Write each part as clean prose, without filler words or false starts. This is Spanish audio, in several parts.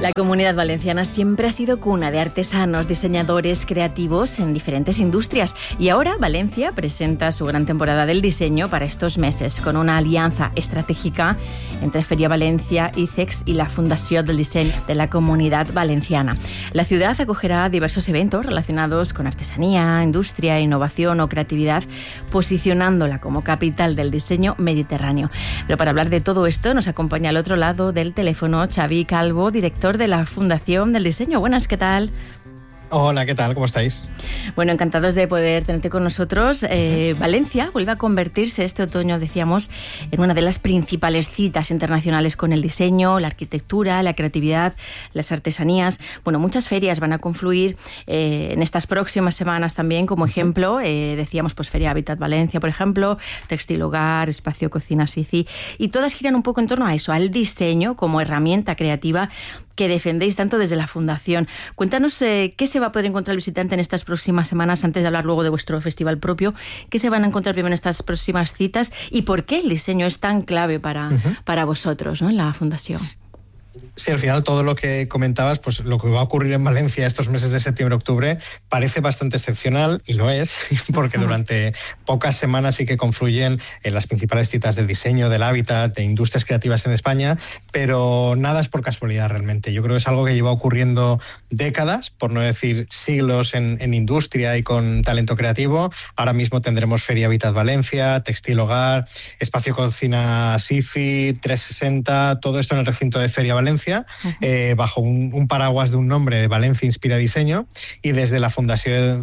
La Comunidad Valenciana siempre ha sido cuna de artesanos, diseñadores creativos en diferentes industrias y ahora Valencia presenta su gran temporada del diseño para estos meses con una alianza estratégica entre Feria Valencia, ICEX y la Fundació del Disseny de la Comunidad Valenciana. La ciudad acogerá diversos eventos relacionados con artesanía, industria, innovación o creatividad, posicionándola como capital del diseño mediterráneo. Pero para hablar de todo esto nos acompaña al otro lado del teléfono Xavi Calvo, director de la Fundación del Diseño. Buenas, ¿qué tal? Hola, ¿qué tal? ¿Cómo estáis? Bueno, encantados de poder tenerte con nosotros. Valencia vuelve a convertirse este otoño, decíamos, en una de las principales citas internacionales con el diseño, la arquitectura, la creatividad, las artesanías. Bueno, muchas ferias van a confluir en estas próximas semanas también. Como ejemplo, decíamos, pues Feria Habitat Valencia, por ejemplo, Textil Hogar, Espacio Cocina Sici, y todas giran un poco en torno a eso, al diseño como herramienta creativa que defendéis tanto desde la Fundación. Cuéntanos qué se va a poder encontrar el visitante en estas próximas semanas, antes de hablar luego de vuestro festival propio. ¿Qué se van a encontrar primero en estas próximas citas y por qué el diseño es tan clave para vosotros, ¿no?, en la Fundación? Sí, al final todo lo que comentabas, pues lo que va a ocurrir en Valencia estos meses de septiembre-octubre parece bastante excepcional, y lo es, porque durante pocas semanas sí que confluyen en las principales citas de diseño, del hábitat, de industrias creativas en España, pero nada es por casualidad realmente. Yo creo que es algo que lleva ocurriendo décadas, por no decir siglos, en industria y con talento creativo. Ahora mismo tendremos Feria Habitat Valencia, Textil Hogar, Espacio Cocina Sici, 360, todo esto en el recinto de Feria Valencia, bajo un paraguas de un nombre de Valencia Inspira Diseño, y desde la Fundación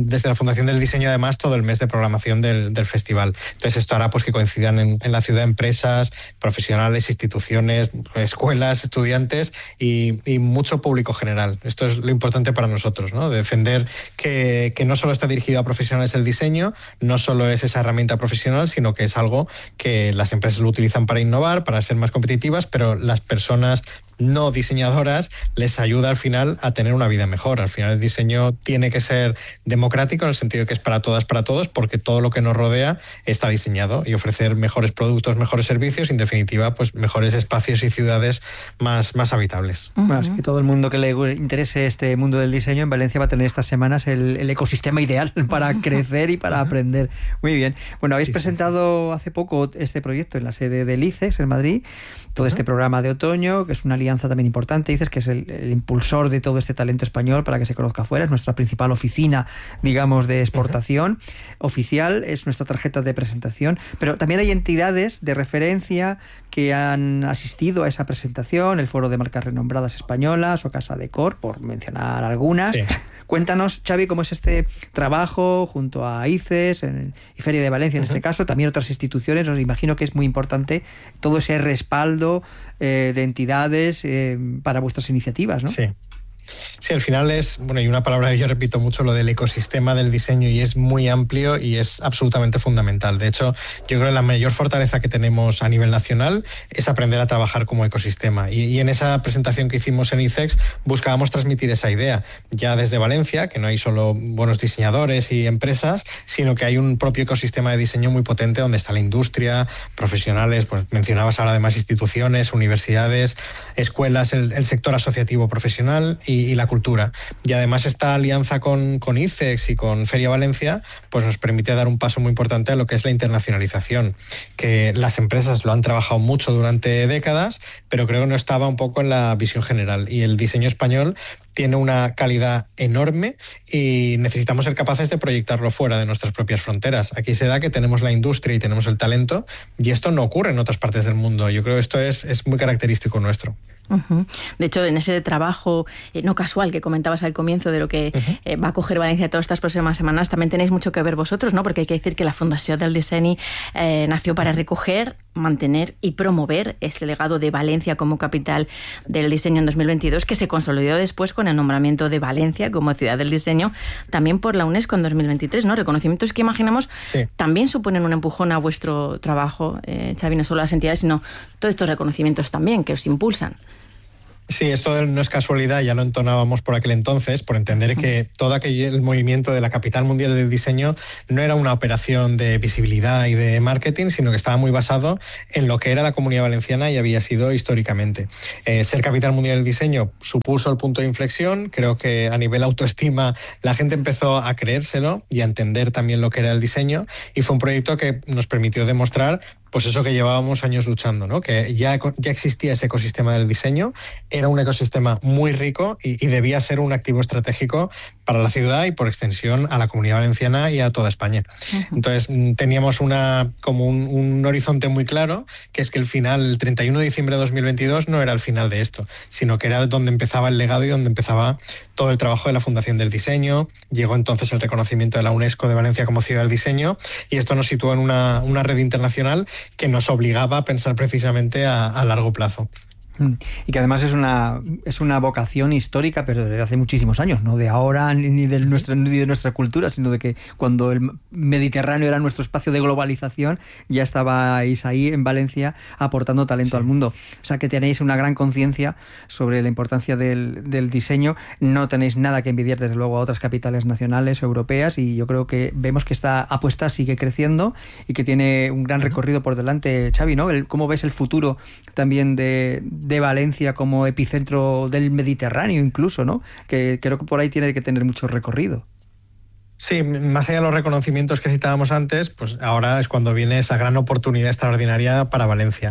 del Diseño, además, todo el mes de programación del festival. Entonces esto hará pues que coincidan en la ciudad empresas, profesionales, instituciones, escuelas, estudiantes y mucho público general. Esto es lo importante para nosotros, ¿no? Defender que no solo está dirigido a profesionales del diseño, no solo es esa herramienta profesional, sino que es algo que las empresas lo utilizan para innovar, para ser más competitivas, pero las personas no diseñadoras les ayuda al final a tener una vida mejor. Al final el diseño tiene que ser democrático en el sentido de que es para todas, para todos, porque todo lo que nos rodea está diseñado, y ofrecer mejores productos, mejores servicios, en definitiva, pues mejores espacios y ciudades más habitables. Más que todo el mundo que le interese este mundo del diseño en Valencia va a tener estas semanas el ecosistema ideal para crecer y para aprender. Muy bien. Bueno, habéis presentado hace poco este proyecto en la sede del ICEX en Madrid, todo este programa de otoño, que es una alianza también importante. Dices que es el impulsor de todo este talento español para que se conozca afuera. Es nuestra principal oficina, digamos, de exportación. Oficial es nuestra tarjeta de presentación. Pero también hay entidades de referencia que han asistido a esa presentación, el Foro de Marcas Renombradas Españolas o Casa Decor, por mencionar algunas. Sí. Cuéntanos, Xavi, cómo es este trabajo junto a ICES y Feria de Valencia en este caso, también otras instituciones. Os imagino que es muy importante todo ese respaldo de entidades para vuestras iniciativas, ¿no? Sí. Sí, al final es, bueno, y una palabra que yo repito mucho, lo del ecosistema del diseño, y es muy amplio y es absolutamente fundamental. De hecho, yo creo que la mayor fortaleza que tenemos a nivel nacional es aprender a trabajar como ecosistema. Y en esa presentación que hicimos en ICEX buscábamos transmitir esa idea, ya desde Valencia, que no hay solo buenos diseñadores y empresas, sino que hay un propio ecosistema de diseño muy potente donde está la industria, profesionales, pues mencionabas ahora además instituciones, universidades, escuelas, el sector asociativo profesional y la cultura. Y además esta alianza con ICEX y con Feria Valencia pues nos permite dar un paso muy importante a lo que es la internacionalización, que las empresas lo han trabajado mucho durante décadas, pero creo que no estaba un poco en la visión general, y el diseño español tiene una calidad enorme y necesitamos ser capaces de proyectarlo fuera de nuestras propias fronteras. Aquí se da que tenemos la industria y tenemos el talento, y esto no ocurre en otras partes del mundo. Yo creo que esto es muy característico nuestro. De hecho, en ese trabajo no casual que comentabas al comienzo de lo que va a coger Valencia todas estas próximas semanas, también tenéis mucho que ver vosotros, ¿no? Porque hay que decir que la Fundació del Disseny nació para recoger, mantener y promover ese legado de Valencia como capital del diseño en 2022, que se consolidó después con el nombramiento de Valencia como ciudad del diseño, también por la UNESCO en 2023, ¿no? Reconocimientos que imaginamos también suponen un empujón a vuestro trabajo, Xavi, no solo las entidades, sino todos estos reconocimientos también que os impulsan. Sí, esto no es casualidad, ya lo entonábamos por aquel entonces, por entender que todo el movimiento de la capital mundial del diseño no era una operación de visibilidad y de marketing, sino que estaba muy basado en lo que era la Comunidad Valenciana y había sido históricamente. Ser capital mundial del diseño supuso el punto de inflexión. Creo que a nivel autoestima la gente empezó a creérselo y a entender también lo que era el diseño, y fue un proyecto que nos permitió demostrar pues eso que llevábamos años luchando, ¿no? Que ya existía ese ecosistema del diseño, era un ecosistema muy rico y debía ser un activo estratégico para la ciudad y por extensión a la Comunidad Valenciana y a toda España. Entonces teníamos un horizonte muy claro, que es que el final, el 31 de diciembre de 2022, no era el final de esto, sino que era donde empezaba el legado y donde empezaba todo el trabajo de la Fundación del Diseño. Llegó entonces el reconocimiento de la UNESCO de Valencia como Ciudad del Diseño, y esto nos situó en una red internacional que nos obligaba a pensar precisamente a largo plazo. Y que además es una vocación histórica, pero desde hace muchísimos años, no de ahora ni de nuestra cultura, sino de que cuando el Mediterráneo era nuestro espacio de globalización, ya estabais ahí en Valencia aportando talento al mundo. O sea que tenéis una gran conciencia sobre la importancia del diseño. No tenéis nada que envidiar desde luego a otras capitales nacionales o europeas, y yo creo que vemos que esta apuesta sigue creciendo y que tiene un gran recorrido por delante. Xavi, ¿no? ¿Cómo ves el futuro también de Valencia como epicentro del Mediterráneo incluso, ¿no? Que creo que por ahí tiene que tener mucho recorrido. Sí, más allá de los reconocimientos que citábamos antes, pues ahora es cuando viene esa gran oportunidad extraordinaria para Valencia.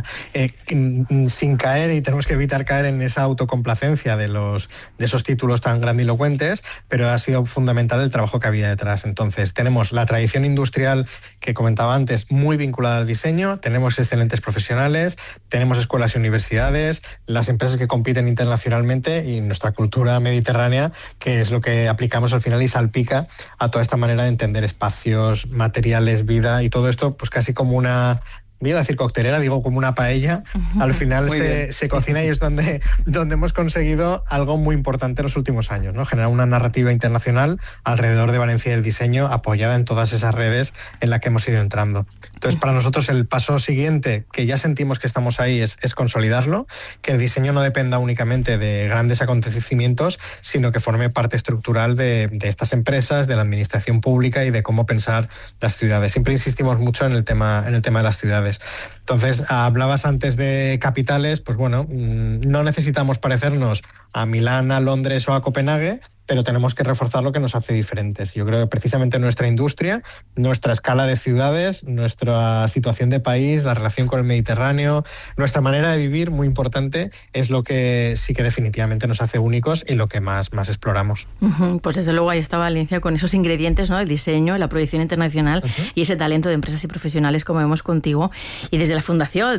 Sin caer, y tenemos que evitar caer en esa autocomplacencia de esos títulos tan grandilocuentes, pero ha sido fundamental el trabajo que había detrás. Entonces, tenemos la tradición industrial que comentaba antes, muy vinculada al diseño, tenemos excelentes profesionales, tenemos escuelas y universidades, las empresas que compiten internacionalmente y nuestra cultura mediterránea, que es lo que aplicamos al final y salpica a toda esta manera de entender espacios, materiales, vida, y todo esto pues casi como una... Me iba a decir coctelera, digo como una paella. Al final se cocina, y es donde hemos conseguido algo muy importante en los últimos años, ¿no? Generar una narrativa internacional alrededor de Valencia y el diseño, apoyada en todas esas redes en las que hemos ido entrando. Entonces, para nosotros el paso siguiente, que ya sentimos que estamos ahí, es consolidarlo, que el diseño no dependa únicamente de grandes acontecimientos, sino que forme parte estructural de estas empresas, de la administración pública y de cómo pensar las ciudades. Siempre insistimos mucho en el tema de las ciudades. Entonces, hablabas antes de capitales, pues bueno, no necesitamos parecernos a Milán, a Londres o a Copenhague, pero tenemos que reforzar lo que nos hace diferentes. Yo creo que precisamente nuestra industria, nuestra escala de ciudades, nuestra situación de país, la relación con el Mediterráneo, nuestra manera de vivir, muy importante, es lo que sí que definitivamente nos hace únicos y lo que más exploramos. Pues desde luego ahí está Valencia con esos ingredientes, ¿no? El diseño, la proyección internacional y ese talento de empresas y profesionales, como vemos contigo. Y desde la Fundación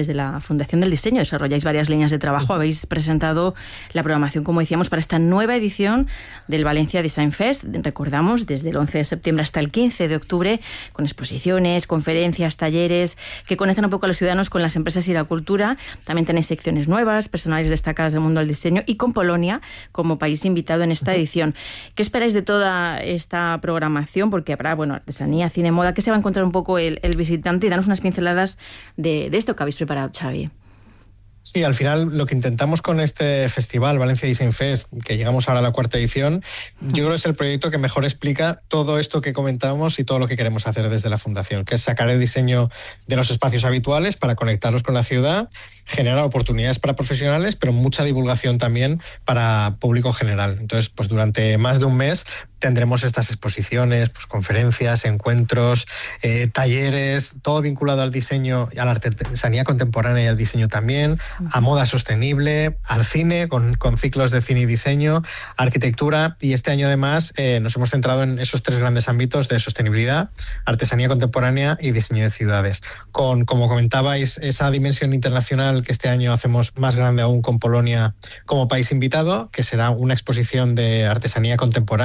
del Diseño desarrolláis varias líneas de trabajo. Habéis presentado la programación, como decíamos, para esta nueva edición del Valencia Design Fest. Recordamos, desde el 11 de septiembre hasta el 15 de octubre, con exposiciones, conferencias, talleres que conectan un poco a los ciudadanos con las empresas y la cultura. También tenéis secciones nuevas, personales destacadas del mundo del diseño, y con Polonia como país invitado en esta edición. ¿Qué esperáis de toda esta programación? Porque habrá, artesanía, cine, moda. ¿Qué se va a encontrar un poco el visitante? Y danos unas pinceladas de esto que habéis preparado, Xavi. Sí, al final lo que intentamos con este festival, Valencia Design Fest, que llegamos ahora a la 4ª edición, yo creo que es el proyecto que mejor explica todo esto que comentamos y todo lo que queremos hacer desde la Fundación, que es sacar el diseño de los espacios habituales para conectarlos con la ciudad, generar oportunidades para profesionales, pero mucha divulgación también para público general. Entonces, pues durante más de un mes tendremos estas exposiciones, pues conferencias, encuentros, talleres, todo vinculado al diseño, a la artesanía contemporánea y al diseño también, a moda sostenible, al cine, con ciclos de cine y diseño, arquitectura, y este año además nos hemos centrado en esos 3 grandes ámbitos de sostenibilidad, artesanía contemporánea y diseño de ciudades. Como comentabais, esa dimensión internacional que este año hacemos más grande aún con Polonia como país invitado, que será una exposición de artesanía contemporánea y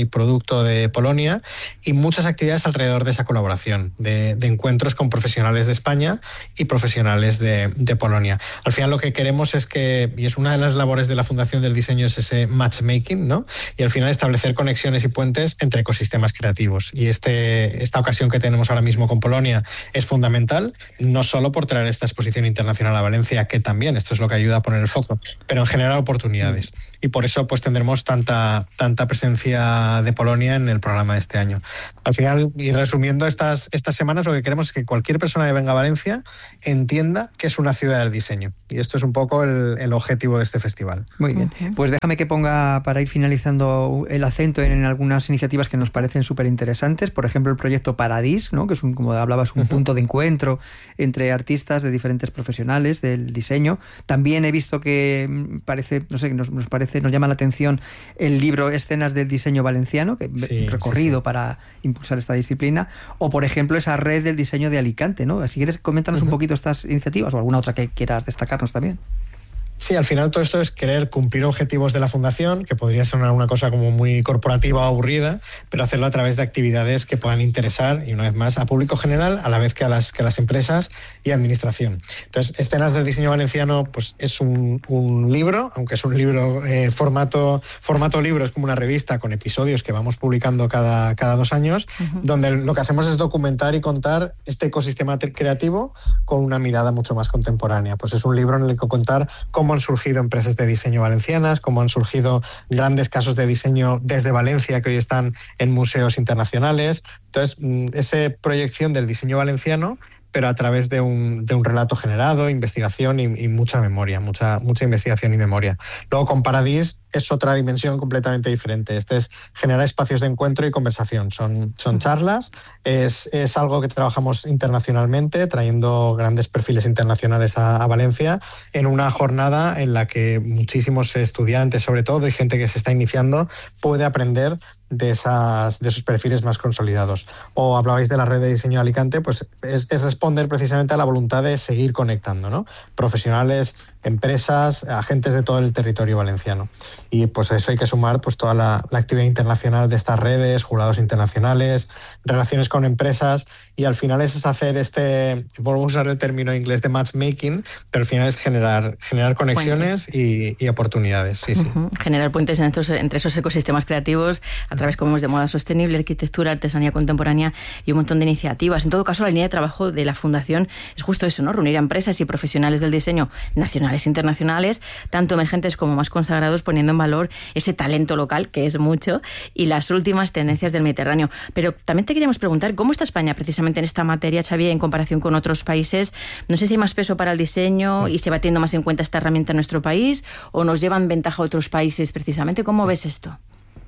y producto de Polonia, y muchas actividades alrededor de esa colaboración, de encuentros con profesionales de España y profesionales de Polonia. Al final lo que queremos es que, y es una de las labores de la Fundación del Diseño, es ese matchmaking, ¿no? Y al final establecer conexiones y puentes entre ecosistemas creativos. Y esta ocasión que tenemos ahora mismo con Polonia es fundamental, no solo por traer esta exposición internacional a Valencia, que también esto es lo que ayuda a poner el foco, pero en generar oportunidades. Y por eso pues tendremos tanta presencia de Polonia en el programa de este año. Al final, y resumiendo estas semanas, lo que queremos es que cualquier persona que venga a Valencia entienda que es una ciudad del diseño. Y esto es un poco el objetivo de este festival. Muy bien. Pues déjame que ponga, para ir finalizando, el acento en algunas iniciativas que nos parecen súper interesantes. Por ejemplo, el proyecto Paradis, ¿no? Que es, como hablabas, un punto de encuentro entre artistas de diferentes profesionales del diseño. También he visto que parece, no sé, nos llama la atención el libro Escenas del Diseño Valenciano, que recorrido para impulsar esta disciplina. O, por ejemplo, esa red del diseño de Alicante, ¿no? Si quieres, coméntanos un poquito estas iniciativas o alguna otra que quieras destacarnos también. Sí, al final todo esto es querer cumplir objetivos de la Fundación, que podría sonar una cosa como muy corporativa o aburrida, pero hacerlo a través de actividades que puedan interesar, y una vez más, a público general, a la vez que a las empresas y administración. Entonces, Escenas del Diseño Valenciano pues es un libro, aunque es un libro formato libro, es como una revista con episodios que vamos publicando cada 2 años, donde lo que hacemos es documentar y contar este ecosistema creativo con una mirada mucho más contemporánea. Pues es un libro en el que contar cómo han surgido empresas de diseño valencianas, cómo han surgido grandes casos de diseño desde Valencia que hoy están en museos internacionales. Entonces, esa proyección del diseño valenciano, pero a través de un relato generado, investigación y mucha memoria, mucha investigación y memoria. Luego, con Paradis es otra dimensión completamente diferente. Este es generar espacios de encuentro y conversación. Son charlas, es algo que trabajamos internacionalmente, trayendo grandes perfiles internacionales a Valencia, en una jornada en la que muchísimos estudiantes, sobre todo, y gente que se está iniciando, puede aprender de esos perfiles más consolidados. O hablabais de la red de diseño de Alicante, pues es responder precisamente a la voluntad de seguir conectando, ¿no? Profesionales, empresas, agentes de todo el territorio valenciano. Y pues a eso hay que sumar pues toda la actividad internacional de estas redes, jurados internacionales, relaciones con empresas, y al final es hacer vuelvo a usar el término inglés de matchmaking, pero al final es generar conexiones y oportunidades. Sí. Generar puentes entre esos ecosistemas creativos a través, como vemos, de moda sostenible, arquitectura, artesanía contemporánea y un montón de iniciativas. En todo caso, la línea de trabajo de la Fundación es justo eso, ¿no? Reunir a empresas y profesionales del diseño nacionales e internacionales, tanto emergentes como más consagrados, poniendo en valor ese talento local, que es mucho, y las últimas tendencias del Mediterráneo. Pero también te queríamos preguntar, ¿cómo está España precisamente en esta materia, Xavi, en comparación con otros países? No sé si hay más peso para el diseño y se va teniendo más en cuenta esta herramienta en nuestro país, o nos llevan ventaja a otros países precisamente. ¿Cómo ves esto?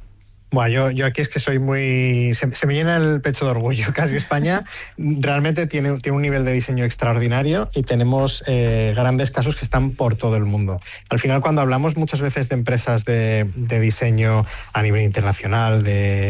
Bueno, yo aquí es que soy muy... Se me llena el pecho de orgullo. Casi España realmente tiene un nivel de diseño extraordinario, y tenemos grandes casos que están por todo el mundo. Al final, cuando hablamos muchas veces de empresas de diseño a nivel internacional,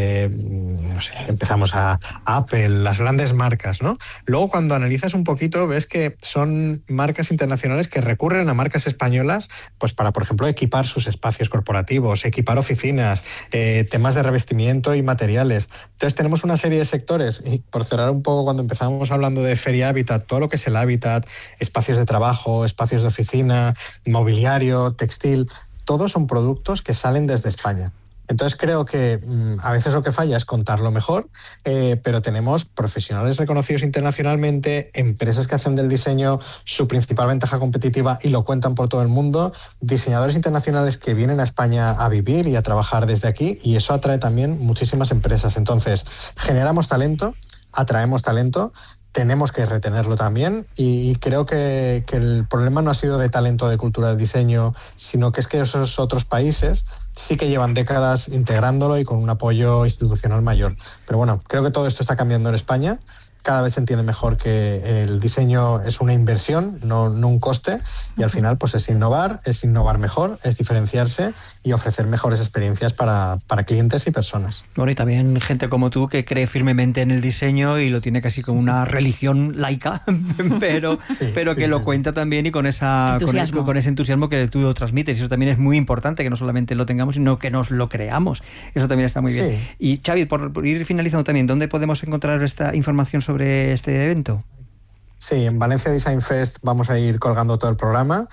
no sé, empezamos a Apple, las grandes marcas, ¿no? Luego, cuando analizas un poquito, ves que son marcas internacionales que recurren a marcas españolas pues para, por ejemplo, equipar sus espacios corporativos, equipar oficinas, temas de revestimiento y materiales. Entonces tenemos una serie de sectores, y por cerrar un poco, cuando empezamos hablando de Feria Habitat, todo lo que es el hábitat, espacios de trabajo, espacios de oficina, mobiliario, textil, todos son productos que salen desde España. Entonces creo que a veces lo que falla es contarlo mejor, pero tenemos profesionales reconocidos internacionalmente, empresas que hacen del diseño su principal ventaja competitiva y lo cuentan por todo el mundo, diseñadores internacionales que vienen a España a vivir y a trabajar desde aquí, y eso atrae también muchísimas empresas. Entonces generamos talento, atraemos talento, tenemos que retenerlo también, y creo que el problema no ha sido de talento de cultura del diseño, sino que es que esos otros países sí que llevan décadas integrándolo y con un apoyo institucional mayor. Pero bueno, creo que todo esto está cambiando en España, cada vez se entiende mejor que el diseño es una inversión, no un coste, y al final pues es innovar mejor, es diferenciarse y ofrecer mejores experiencias para clientes y personas. Bueno, y también gente como tú que cree firmemente en el diseño y lo tiene casi como una religión laica, pero que lo cuenta también y con ese entusiasmo que tú lo transmites. Y eso también es muy importante, que no solamente lo tengamos, sino que nos lo creamos. Eso también está muy bien. Sí. Y Xavi, por ir finalizando también, ¿dónde podemos encontrar esta información sobre este evento? Sí, en Valencia Design Fest vamos a ir colgando todo el programa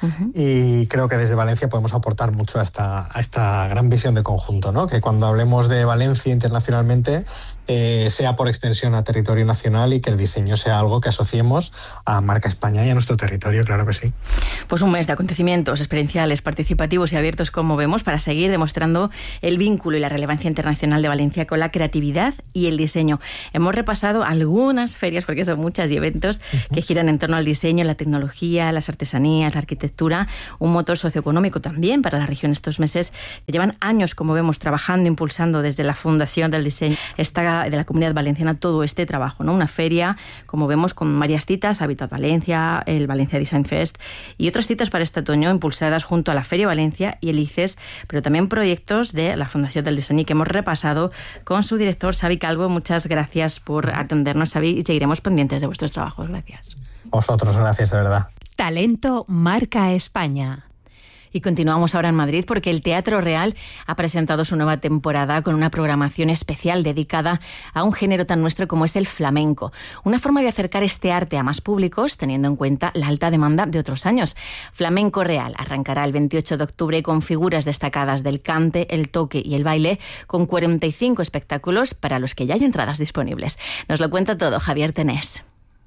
y creo que desde Valencia podemos aportar mucho a esta gran visión de conjunto, ¿no? Que cuando hablemos de Valencia internacionalmente sea por extensión a territorio nacional y que el diseño sea algo que asociemos a marca España y a nuestro territorio, claro que sí. Pues un mes de acontecimientos experienciales, participativos y abiertos, como vemos, para seguir demostrando el vínculo y la relevancia internacional de Valencia con la creatividad y el diseño. Hemos repasado algunas ferias, porque son muchas, y eventos que giran en torno al diseño, la tecnología, las artesanías, la arquitectura, un motor socioeconómico también para la región estos meses, que llevan años, como vemos, trabajando, impulsando desde la Fundación del Diseño de la Comunidad Valenciana todo este trabajo, ¿no? Una feria, como vemos, con varias citas, Habitat Valencia, el Valencia Design Fest y otras citas para este otoño impulsadas junto a la Feria Valencia y el ICES, pero también proyectos de la Fundación del Diseño que hemos repasado con su director, Xavi Calvo. Muchas gracias por atendernos, Xavi, y seguiremos pendientes de vuestros trabajos. Gracias. Vosotros, gracias, de verdad. Talento marca España. Y continuamos ahora en Madrid porque el Teatro Real ha presentado su nueva temporada con una programación especial dedicada a un género tan nuestro como es el flamenco. Una forma de acercar este arte a más públicos teniendo en cuenta la alta demanda de otros años. Flamenco Real arrancará el 28 de octubre con figuras destacadas del cante, el toque y el baile, con 45 espectáculos para los que ya hay entradas disponibles. Nos lo cuenta todo Javier Tenés.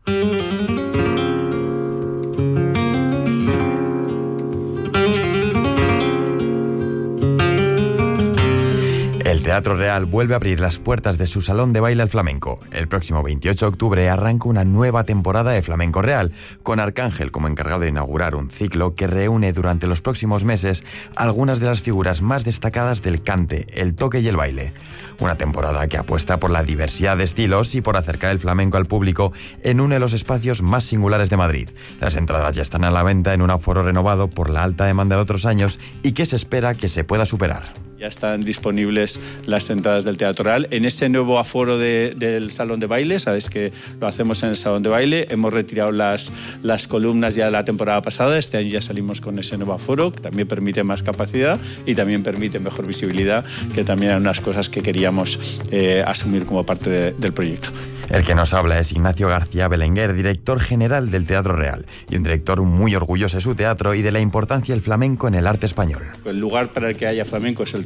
El Teatro Real vuelve a abrir las puertas de su salón de baile al flamenco. El próximo 28 de octubre arranca una nueva temporada de Flamenco Real, con Arcángel como encargado de inaugurar un ciclo que reúne durante los próximos meses algunas de las figuras más destacadas del cante, el toque y el baile. Una temporada que apuesta por la diversidad de estilos y por acercar el flamenco al público en uno de los espacios más singulares de Madrid. Las entradas ya están a la venta en un aforo renovado por la alta demanda de otros años y que se espera que se pueda superar. Ya están disponibles las entradas del Teatro Real. En ese nuevo aforo del Salón de Baile, sabéis que lo hacemos en el Salón de Baile, hemos retirado las columnas ya la temporada pasada, este año ya salimos con ese nuevo aforo, que también permite más capacidad y también permite mejor visibilidad, que también eran unas cosas que queríamos asumir como parte del proyecto. El que nos habla es Ignacio García Belenguer, director general del Teatro Real, y un director muy orgulloso de su teatro y de la importancia del flamenco en el arte español. El lugar para el que haya flamenco es el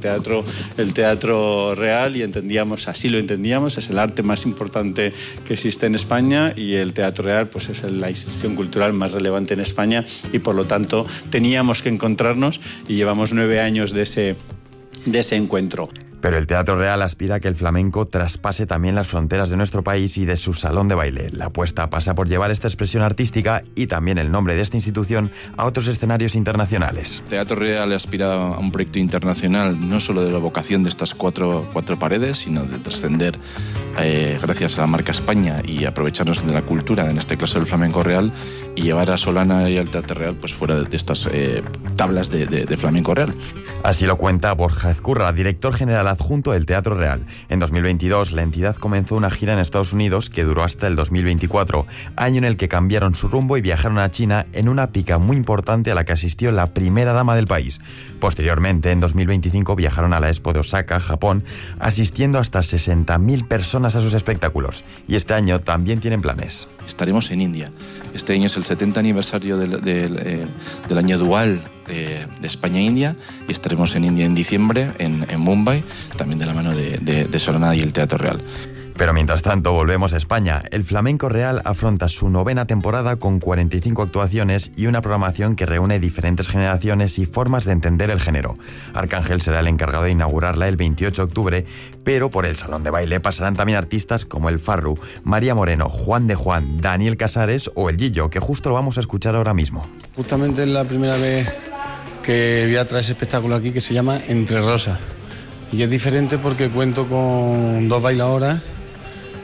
Teatro Real, y así lo entendíamos, es el arte más importante que existe en España, y el Teatro Real pues es la institución cultural más relevante en España, y por lo tanto teníamos que encontrarnos, y llevamos 9 años de ese encuentro. Pero el Teatro Real aspira a que el flamenco traspase también las fronteras de nuestro país y de su salón de baile. La apuesta pasa por llevar esta expresión artística y también el nombre de esta institución a otros escenarios internacionales. El Teatro Real aspira a un proyecto internacional, no solo de la vocación de estas cuatro paredes, sino de trascender gracias a la marca España y aprovecharnos de la cultura, en este caso el flamenco real, y llevar a Solana y al Teatro Real pues fuera de estas tablas de flamenco real. Así lo cuenta Borja Ezcurra, director general adjunto del Teatro Real. En 2022, la entidad comenzó una gira en Estados Unidos que duró hasta el 2024, año en el que cambiaron su rumbo y viajaron a China en una pica muy importante a la que asistió la primera dama del país. Posteriormente, en 2025, viajaron a la Expo de Osaka, Japón, asistiendo hasta 60.000 personas a sus espectáculos. Y este año también tienen planes. Estaremos en India. Este año es el 70 aniversario del año dual de España-India, y estaremos en India en diciembre, en Mumbai, también de la mano de Solana y el Teatro Real. Pero mientras tanto, volvemos a España. El Flamenco Real afronta su 9ª temporada con 45 actuaciones y una programación que reúne diferentes generaciones y formas de entender el género. Arcángel será el encargado de inaugurarla el 28 de octubre, pero por el salón de baile pasarán también artistas como el Farru, María Moreno, Juan de Juan, Daniel Casares o el Gillo, que justo lo vamos a escuchar ahora mismo. Justamente es la primera vez que voy a traer ese espectáculo aquí, que se llama Entre Rosas. Y es diferente porque cuento con 2 bailadoras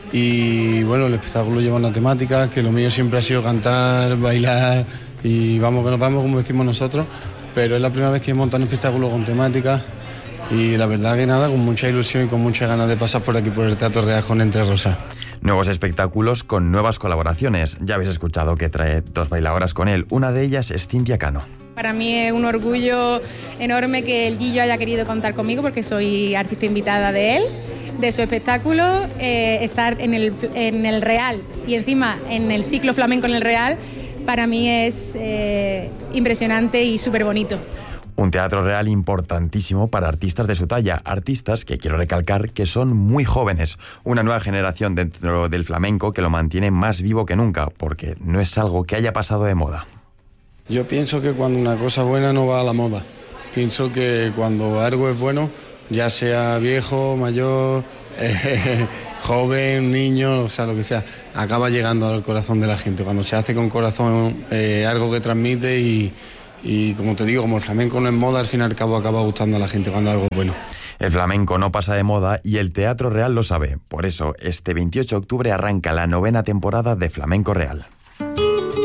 Y bueno, el espectáculo lleva una temática, que lo mío siempre ha sido cantar, bailar y vamos que nos vamos, como decimos nosotros, pero es la primera vez que montan un espectáculo con temática y la verdad que nada, con mucha ilusión y con muchas ganas de pasar por aquí por el Teatro Real con Entre Rosas. Nuevos espectáculos con nuevas colaboraciones. Ya habéis escuchado que trae 2 bailadoras con él. Una de ellas es Cintia Cano. Para mí es un orgullo enorme que el Gillo haya querido contar conmigo porque soy artista invitada de él, de su espectáculo, estar en el Real y encima en el ciclo flamenco en el Real, para mí es impresionante y súper bonito. Un Teatro Real importantísimo para artistas de su talla, artistas que quiero recalcar que son muy jóvenes, una nueva generación dentro del flamenco que lo mantiene más vivo que nunca, porque no es algo que haya pasado de moda. Yo pienso que cuando una cosa buena no va a la moda. Pienso que cuando algo es bueno, ya sea viejo, mayor, joven, niño, o sea, lo que sea, acaba llegando al corazón de la gente. Cuando se hace con corazón algo que transmite y como te digo, como el flamenco no es moda, al fin y al cabo acaba gustando a la gente cuando algo es bueno. El flamenco no pasa de moda y el Teatro Real lo sabe. Por eso, este 28 de octubre arranca la 9ª temporada de Flamenco Real.